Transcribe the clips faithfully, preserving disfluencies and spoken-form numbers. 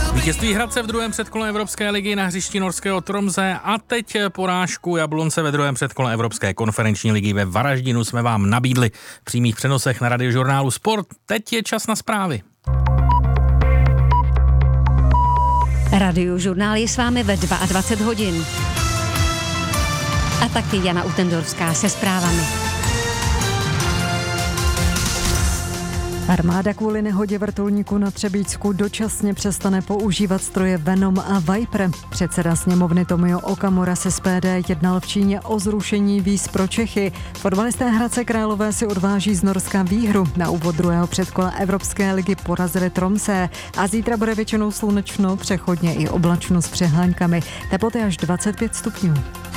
Vítězství Hradce v druhém předkole Evropské ligy na hřišti norského Tromsø a teď porážku Jablonce ve druhém předkole Evropské konferenční ligy ve Varaždinu jsme vám nabídli v přímých přenosech na Radiožurnálu Sport. Teď je čas na zprávy. Radiožurnál je s vámi ve dvacet dva hodin. A taky Jana Utendorská se zprávami. Armáda kvůli nehodě vrtulníku na Třebíčsku dočasně přestane používat stroje Venom a Viper. Předseda sněmovny Tomio Okamura z S P D jednal v Číně o zrušení víz pro Čechy. Fotbalisté Hradce Králové si odváží z Norska výhru. Na úvod druhého předkola Evropské ligy porazili Tromsø a zítra bude většinou slunečno, přechodně i oblačno s přehánkami. Teploty až dvacet pět stupňů.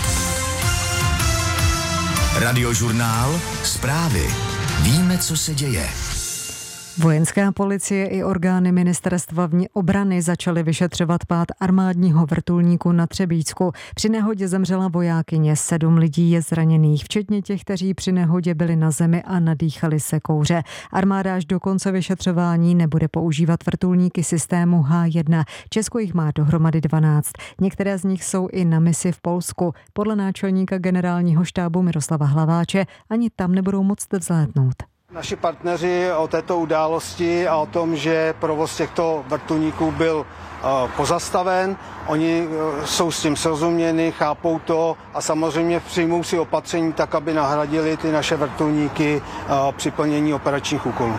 Radiožurnál Zprávy. Víme, co se děje. Vojenská policie i orgány ministerstva obrany začaly vyšetřovat pád armádního vrtulníku na Třebíčsku. Při nehodě zemřela vojákyně, sedm lidí je zraněných, včetně těch, kteří při nehodě byli na zemi a nadýchali se kouře. Armáda až do konce vyšetřování nebude používat vrtulníky systému H jedna. Česko jich má dohromady dvanáct. Některé z nich jsou i na misi v Polsku. Podle náčelníka generálního štábu Miroslava Hlaváče ani tam nebudou moct vzlétnout. Naši partneři o této události a o tom, že provoz těchto vrtulníků byl uh, pozastaven, oni uh, jsou s tím srozuměni, chápou to a samozřejmě přijmou si opatření tak, aby nahradili ty naše vrtulníky uh, při plnění operačních úkolů.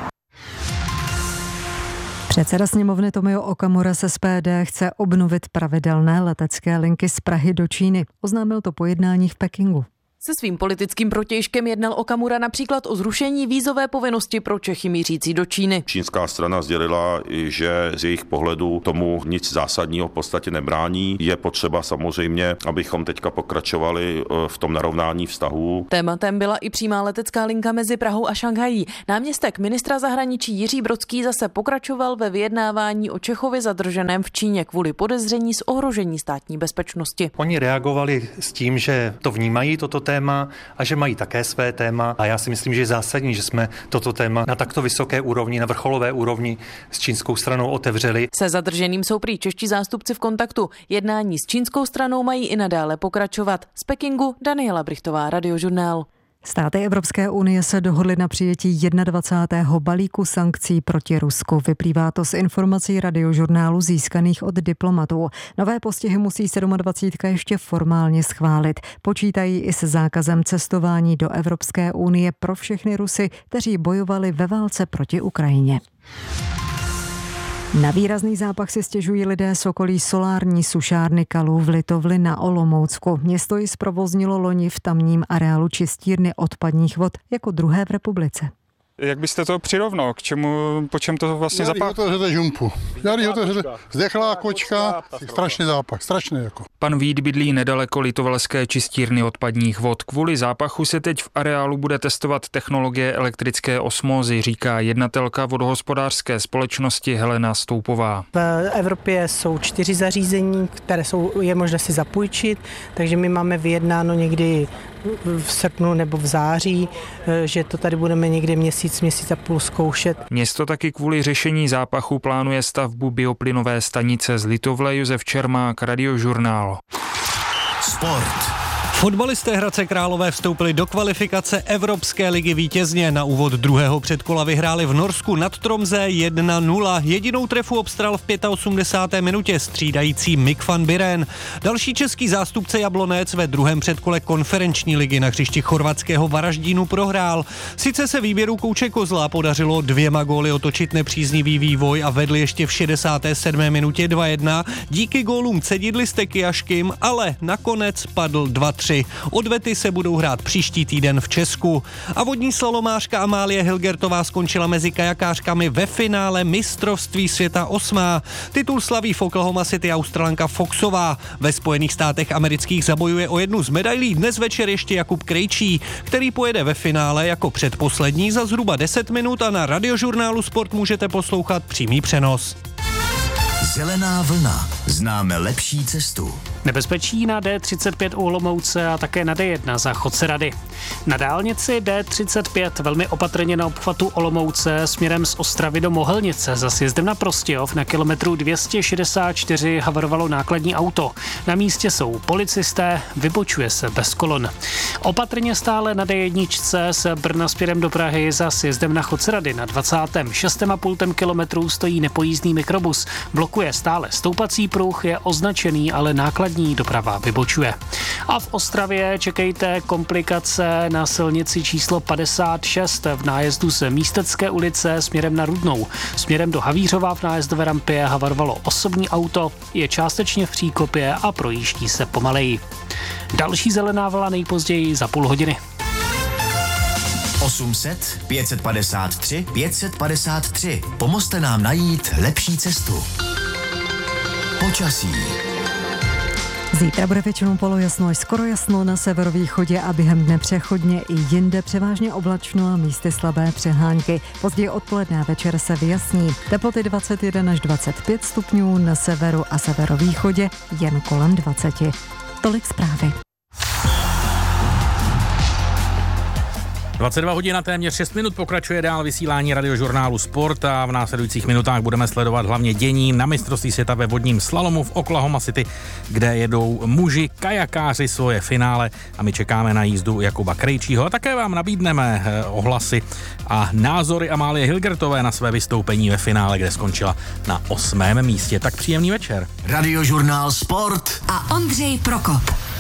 Předseda sněmovny Tomio Okamura z S P D chce obnovit pravidelné letecké linky z Prahy do Číny. Oznámil to po jednání v Pekingu. Se svým politickým protějškem jednal Okamura například o zrušení vízové povinnosti pro Čechy mířící do Číny. Čínská strana sdělila, že z jejich pohledu tomu nic zásadního v podstatě nebrání. Je potřeba samozřejmě, abychom teďka pokračovali v tom narovnání vztahů. Tématem byla i přímá letecká linka mezi Prahou a Šanghají. Náměstek ministra zahraničí Jiří Brodský zase pokračoval ve vyjednávání o Čechovi zadrženém v Číně kvůli podezření z ohrožení státní bezpečnosti. Oni reagovali s tím, že to vnímají toto téma téma a že mají také své téma a já si myslím, že je zásadní, že jsme toto téma na takto vysoké úrovni, na vrcholové úrovni s čínskou stranou otevřeli. Se zadrženým jsou prý čeští zástupci v kontaktu. Jednání s čínskou stranou mají i nadále pokračovat. Z Pekingu Daniela Brichtová, Radiožurnál. Státy Evropské unie se dohodly na přijetí dvacátého prvního balíku sankcí proti Rusku. Vyplývá to z informací Radiožurnálu získaných od diplomatů. Nové postihy musí dvacátka sedma ještě formálně schválit. Počítají i se zákazem cestování do Evropské unie pro všechny Rusy, kteří bojovali ve válce proti Ukrajině. Na výrazný zápach si stěžují lidé z okolí solární sušárny Kalů v Litovli na Olomoucku. Město ji zprovoznilo loni v tamním areálu čistírny odpadních vod jako druhé v republice. Jak byste to přirovnal? K čemu, po čem to vlastně zapach? Já to žumpu. Já to zdechlá kočka, strašný zápach, strašný jako. Pan Vít bydlí nedaleko litovelské čistírny odpadních vod. Kvůli zápachu se teď v areálu bude testovat technologie elektrické osmózy, říká jednatelka vodohospodářské společnosti Helena Stoupová. V Evropě jsou čtyři zařízení, které jsou, je možné si zapůjčit, takže my máme vyjednáno někdy v srpnu nebo v září, že to tady budeme někde měsíc, měsíc a půl zkoušet. Město taky kvůli řešení zápachu plánuje stavbu bioplynové stanice z Litovle. Josef Čermák, Radiožurnál. Sport. Fotbalisté Hradce Králové vstoupili do kvalifikace Evropské ligy vítězně. Na úvod druhého předkola vyhráli v Norsku nad Tromsø jedna nula. Jedinou trefu obstral v osmdesáté páté minutě střídající Mick van Buren. Další český zástupce Jablonec ve druhém předkole konferenční ligy na hřišti chorvatského Varaždínu prohrál. Sice se výběru kouče Kozla podařilo dvěma góly otočit nepříznivý vývoj a vedli ještě v šedesáté sedmé minutě dva jedna díky gólům Cedidly, Steky a Škim, ale nakonec padl dva tři. Odvety se budou hrát příští týden v Česku. A vodní slalomářka Amálie Hilgertová skončila mezi kajakářkami ve finále mistrovství světa osmá. Titul slaví v Oklahoma City Australanka Foxová. Ve Spojených státech amerických zabojuje o jednu z medailí dnes večer ještě Jakub Krejčí, který pojede ve finále jako předposlední za zhruba deset minut a na Radiožurnálu Sport můžete poslouchat přímý přenos. Zelená vlna. Známe lepší cestu. Nebezpečí na D třicet pět u Olomouce a také na D jedna za Chodce-Rady. Na dálnici D třicet pět velmi opatrně na obchvatu Olomouce směrem z Ostravy do Mohelnice za sjezdem na Prostějov na kilometru dvě stě šedesát čtyři havarovalo nákladní auto. Na místě jsou policisté, vybočuje se bez kolon. Opatrně stále na D jedna z Brna směrem do Prahy za sjezdem na Chodce-Rady na dvacátém šestém a půl kilometru stojí nepojízdný mikrobus. Blokuje stále stoupací pruh, je označený, ale nákladní doprava vybočuje. A v Ostravě čekejte komplikace na silnici číslo padesát šest v nájezdu z Místecké ulice směrem na Rudnou. Směrem do Havířova v nájezdové rampě havarovalo osobní auto, je částečně v příkopě a projíždí se pomaleji. Další zelená vlna nejpozději za půl hodiny. osm set pět set padesát tři pět set padesát tři. Pomozte nám najít lepší cestu. Počasí. Zítra bude většinou polojasno až skoro jasno na severovýchodě a během dne přechodně i jinde převážně oblačno a místy slabé přehánky. Později odpoledne a večer se vyjasní. Teploty dvacet jedna až dvacet pět stupňů, na severu a severovýchodě jen kolem dvacet. Tolik zprávy. dvacet dva hodin a téměř šest minut pokračuje dál vysílání radiožurnálu Sport a v následujících minutách budeme sledovat hlavně dění na mistrovství světa ve vodním slalomu v Oklahoma City, kde jedou muži kajakáři svoje finále a my čekáme na jízdu Jakuba Krejčího a také vám nabídneme ohlasy a názory Amálie Hilgertové na své vystoupení ve finále, kde skončila na osmém místě. Tak příjemný večer. Radiožurnál Sport a Ondřej Prokop.